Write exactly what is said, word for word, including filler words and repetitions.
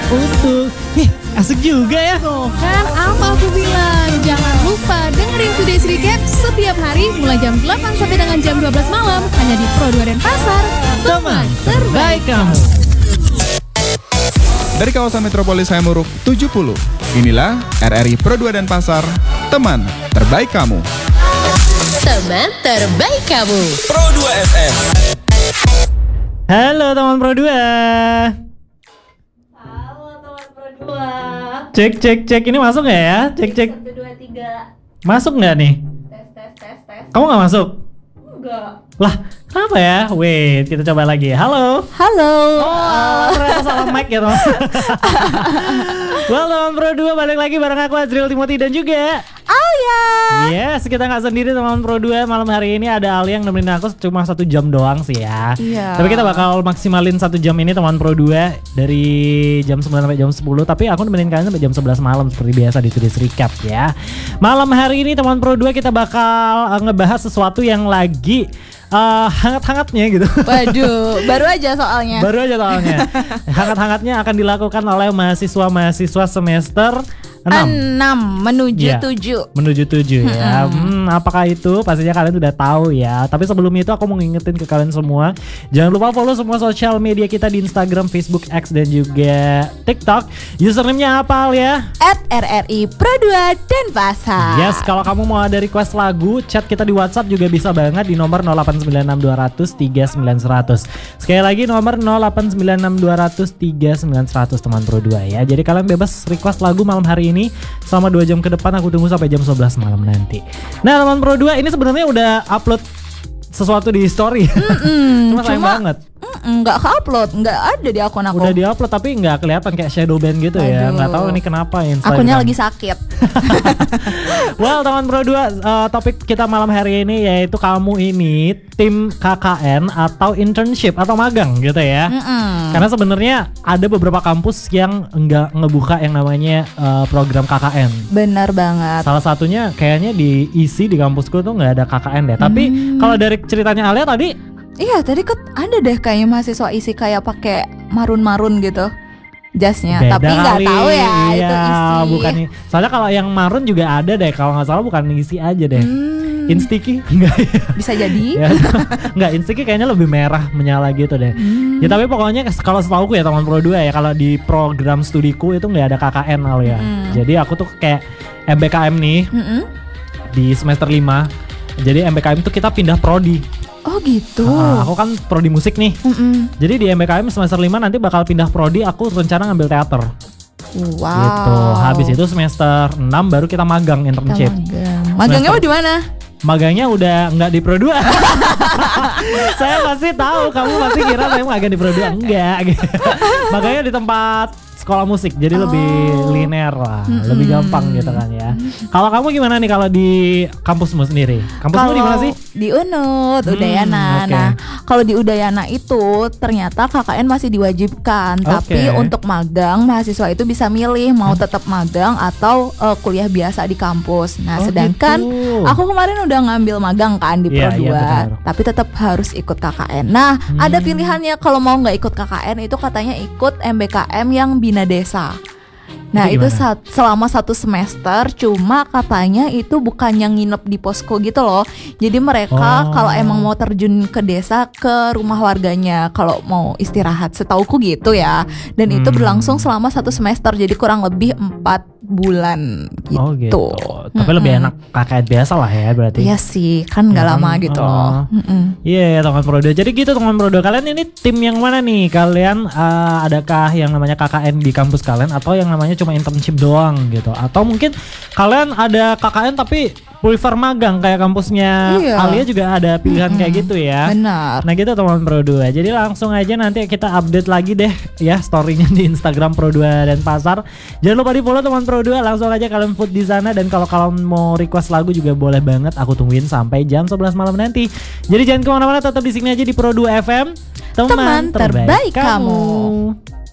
utuh. Ih, asik juga ya. Tuh kan apa aku bilang, jangan lupa dengerin Today's Recap setiap hari mulai jam delapan sampai dengan jam dua belas malam hanya di Pro dua Denpasar, teman terbaik kamu. Dari kawasan Metropolis Hayamuruk tujuh puluh, inilah R R I Pro dua Denpasar, teman terbaik kamu. Teman terbaik kamu. Pro dua F M. Halo teman Pro dua. Halo teman Pro dua. Cek cek cek, ini masuk nggak ya? Cek cek. satu dua tiga. Masuk nggak nih? Tes tes tes tes. Kamu nggak masuk? Enggak. Lah, kenapa ya? Wait, kita coba lagi. Halo. Halo. Oh, ternyata salah mic ya teman. Well, teman Pro dua balik lagi bareng aku Azril Timothy dan juga Alia. Yes, kita nggak sendiri teman Pro dua. Malam hari ini ada Alia yang nemenin aku cuma satu jam doang sih ya. Iya. Tapi kita bakal maksimalin satu jam ini teman Pro dua dari jam sembilan sampai jam sepuluh. Tapi aku nemenin kalian sampai jam sebelas malam seperti biasa di Today's Recap ya. Malam hari ini teman Pro dua kita bakal uh, ngebahas sesuatu yang lagi uh, hangat-hangatnya gitu. Waduh, baru aja soalnya. Baru aja soalnya. Hangat-hangatnya akan dilakukan oleh mahasiswa-mahasiswa semester enam. enam menuju Iya, tujuh. menuju tujuh ya. Hmm, apakah itu? Pastinya kalian udah tahu ya. Tapi sebelum itu aku mau ngingetin ke kalian semua, jangan lupa follow semua sosial media kita di Instagram, Facebook, X dan juga TikTok. Username-nya apa ya? At R R I Pro dua Denpasar. Yes, kalau kamu mau ada request lagu, chat kita di WhatsApp juga bisa banget di nomor nol delapan sembilan enam dua nol nol tiga sembilan satu nol nol. Sekali lagi nomor nol delapan sembilan enam dua nol nol tiga sembilan satu nol teman Pro dua ya. Jadi kalian bebas request lagu malam hari ini selama dua jam ke depan, aku tunggu sampai jam sebelas malam nanti. Nah, teman Pro dua ini sebenarnya udah upload sesuatu di story. Cuma sayang cuma- banget. Enggak ke-upload, enggak ada di akun aku. Udah di-upload tapi nggak kelihatan kayak shadow ban gitu ya. Aduh. Nggak tahu ini kenapa Instagram. Akunnya lagi sakit. Well, teman Pro dua, uh, topik kita malam hari ini yaitu kamu ini tim K K N atau internship atau magang gitu ya. Mm-mm. Karena sebenarnya ada beberapa kampus yang enggak ngebuka yang namanya uh, program K K N. Benar banget. Salah satunya kayaknya di I S I di kampusku tuh nggak ada K K N deh. Tapi kalau dari ceritanya Alia tadi, Iya, tadi kan ada deh kayaknya mahasiswa isi kayak pakai marun-marun gitu jasnya, beda tapi nggak kali. tahu ya Iya, itu isi. bukan nih. Soalnya kalau yang marun juga ada deh. Kalau nggak salah bukan isi aja deh. Hmm, Instiki enggak ya? bisa jadi. Ya, enggak, Instiki kayaknya lebih merah menyala gitu deh. Hmm. Ya tapi pokoknya kalau setauku ya teman Pro dua ya, kalau di program studiku itu nggak ada K K N Alia. Hmm. Jadi aku tuh kayak M B K M nih Mm-mm. di semester lima. Jadi M B K M tuh kita pindah prodi. Oh gitu. Ah, aku kan prodi musik nih. Mm-mm. Jadi di M B K M semester lima nanti bakal pindah prodi, aku rencana ngambil teater. Wow. Gitu. Habis itu semester enam baru kita magang Kita internship. magang. Magangnya mau di mana? Magangnya udah nggak di Pro dua. Saya pasti tahu, kamu pasti kira saya magang di Pro dua. Enggak gitu. Magangnya di tempat sekolah musik, jadi Oh. lebih linear lah, lebih gampang gitu kan ya. Kalau kamu gimana nih kalau di kampusmu sendiri? Kampusmu di mana sih? Di Unut, Hmm, Udayana. oke. Nah, kalau di Udayana itu ternyata K K N masih diwajibkan, tapi Oke. untuk magang mahasiswa itu bisa milih mau tetap magang atau uh, kuliah biasa di kampus. Nah, Oh, sedangkan gitu. aku kemarin udah ngambil magang kan di Pro Iya, iya, dua, benar. tapi tetap harus ikut K K N. Nah, ada pilihannya kalau mau nggak ikut K K N itu katanya ikut M B K M yang Bina Desa. Nah Itu itu gimana? saat, selama satu semester, cuma katanya itu bukan yang nginep di posko gitu loh. Jadi mereka Oh. kalau emang mau terjun ke desa, ke rumah warganya kalau mau istirahat, setauku gitu ya. Dan itu Hmm. berlangsung selama satu semester, jadi kurang lebih empat bulan gitu. Oh gitu. Tapi lebih enak K K N biasa lah ya berarti. Iya sih, kan nggak Ya kan? lama gitu Oh. loh. Mm-mm. Iya ya teman Pro dua. Jadi gitu teman Pro dua, kalian ini tim yang mana nih? Kalian uh, adakah yang namanya K K N di kampus kalian atau yang namanya cuma internship doang gitu? Atau mungkin kalian ada K K N tapi prefer magang kayak kampusnya Iya. Alia juga ada pilihan kayak gitu ya. Benar. Nah gitu teman Pro dua. Jadi langsung aja nanti kita update lagi deh ya story-nya di Instagram Pro dua Denpasar. Jangan lupa di follow teman Pro dua, langsung aja kalian vote di sana, dan kalau kalian mau request lagu juga boleh banget, aku tungguin sampai jam sebelas malam nanti. Jadi jangan kemana-mana, tetap di sini aja di Pro dua F M, teman, Teman terbaik kamu. kamu.